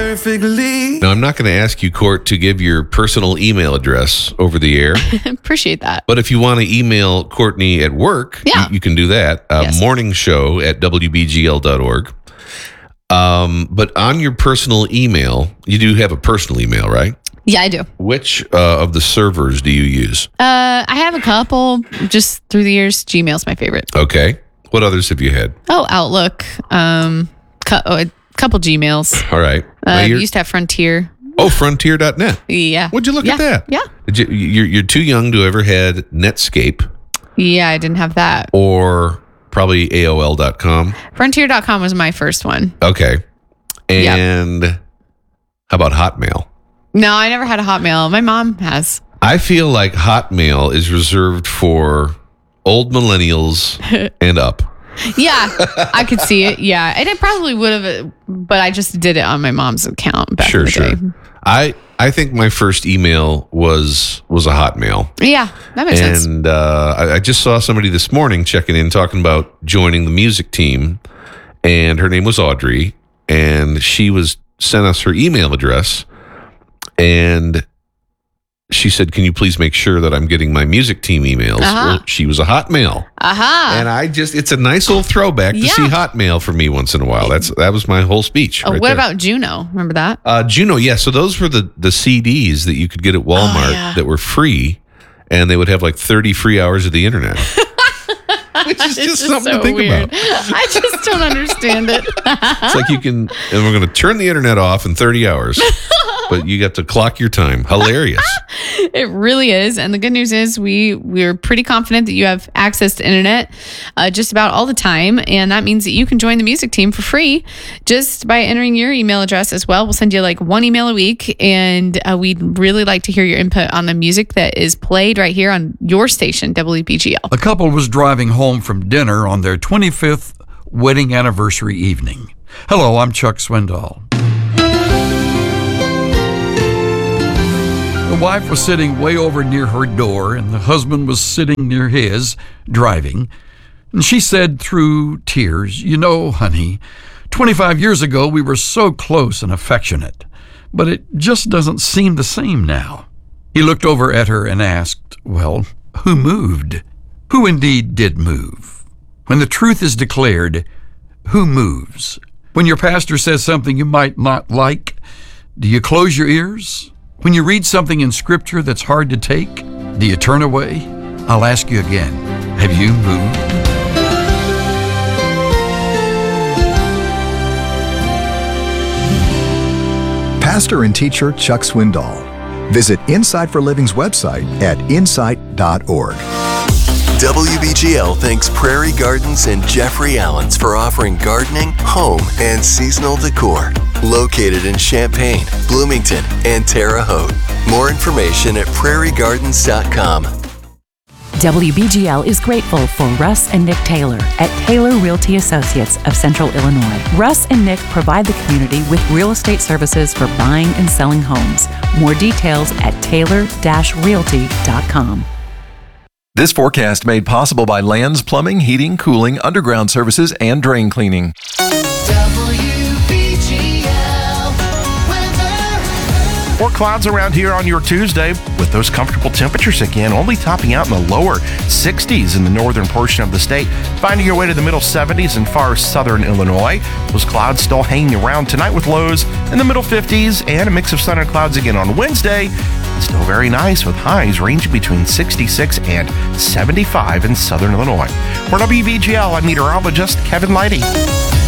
perfectly. Now, I'm not going to ask you, Court, to give your personal email address over the air. Appreciate that. But if you want to email Courtney at work, you can do that. Yes. Morning show at wbgl.org. But on your personal email, you do have a personal email, right? Yeah, I do. Which of the servers do you use? I have a couple just through the years. Gmail's my favorite. Okay. What others have you had? Oh, Outlook. A couple Gmails. All right. I used to have Frontier. Oh, Frontier.net. Yeah. Would you look at that? Yeah. You're too young to ever had Netscape. Yeah, I didn't have that. Or probably AOL.com. Frontier.com was my first one. Okay. And how about Hotmail? No, I never had a Hotmail. My mom has. I feel like Hotmail is reserved for old millennials and up. Yeah, I could see it. Yeah, and it probably would have, but I just did it on my mom's account back in the day. I think my first email was a Hotmail. Yeah, that makes sense. And I just saw somebody this morning checking in, talking about joining the music team, and her name was Audrey, and she sent us her email address, and she said, "Can you please make sure that I'm getting my music team emails?" Well, she was a Hotmail. And it's a nice little throwback to see Hotmail for me once in a while. That was my whole speech. What about Juno? Remember that? Juno, yeah. So those were the CDs that you could get at Walmart that were free, and they would have like 30 free hours of the internet. Which is just something to think about. I just don't understand it. It's like and we're going to turn the internet off in 30 hours. But you got to clock your time. Hilarious. It really is. And the good news is we're pretty confident that you have access to internet just about all the time. And that means that you can join the music team for free just by entering your email address as well. We'll send you like one email a week. And we'd really like to hear your input on the music that is played right here on your station, WBGL. A couple was driving home from dinner on their 25th wedding anniversary evening. Hello, I'm Chuck Swindoll. The wife was sitting way over near her door, and the husband was sitting near his, driving. And she said through tears, "You know, honey, 25 years ago we were so close and affectionate, but it just doesn't seem the same now." He looked over at her and asked, "Well, who moved? Who indeed did move? When the truth is declared, who moves? When your pastor says something you might not like, do you close your ears? When you read something in Scripture that's hard to take, do you turn away? I'll ask you again, have you moved?" Pastor and teacher Chuck Swindoll. Visit Insight for Living's website at insight.org. WBGL thanks Prairie Gardens and Jeffrey Allens for offering gardening, home, and seasonal decor. Located in Champaign, Bloomington, and Terre Haute. More information at prairiegardens.com. WBGL is grateful for Russ and Nick Taylor at Taylor Realty Associates of Central Illinois. Russ and Nick provide the community with real estate services for buying and selling homes. More details at taylor-realty.com. This forecast made possible by Lands Plumbing, Heating, Cooling, Underground Services, and Drain Cleaning. More clouds around here on your Tuesday with those comfortable temperatures again, only topping out in the lower 60s in the northern portion of the state, finding your way to the middle 70s in far southern Illinois. Those clouds still hanging around tonight with lows in the middle 50s and a mix of sun and clouds again on Wednesday. Still very nice with highs ranging between 66 and 75 in southern Illinois. For WBGL, I'm meteorologist Kevin Leidy.